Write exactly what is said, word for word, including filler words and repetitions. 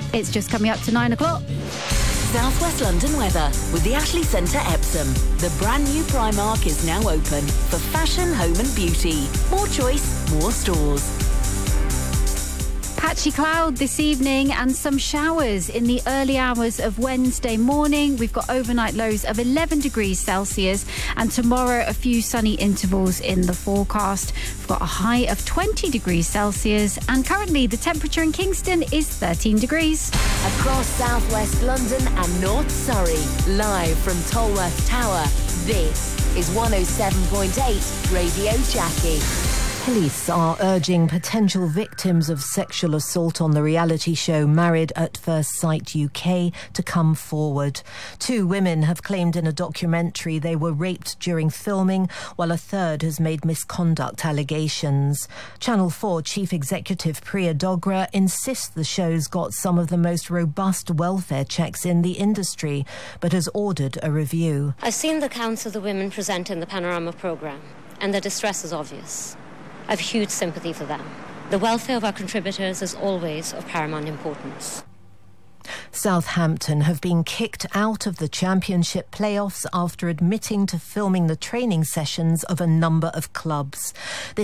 It's just coming up to nine o'clock. South West London weather with the Ashley Centre Epsom. The brand new Primark is now open for fashion, home and beauty. More choice, more stores. Patchy cloud this evening and some showers in the early hours of Wednesday morning. We've got overnight lows of eleven degrees Celsius and tomorrow a few sunny intervals in the forecast. We've got a high of twenty degrees Celsius and currently the temperature in Kingston is thirteen degrees. Across South West London and North Surrey, live from Tolworth Tower, this is one oh seven point eight Radio Jackie. Police are urging potential victims of sexual assault on the reality show Married at First Sight U K to come forward. Two women have claimed in a documentary they were raped during filming, while a third has made misconduct allegations. Channel four Chief Executive Priya Dogra insists the show's got some of the most robust welfare checks in the industry, but has ordered a review. I've seen the accounts of the women present in the Panorama programme, and their distress is obvious. I have huge sympathy for them. The welfare of our contributors is always of paramount importance. Southampton have been kicked out of the Championship playoffs after admitting to filming the training sessions of a number of clubs. This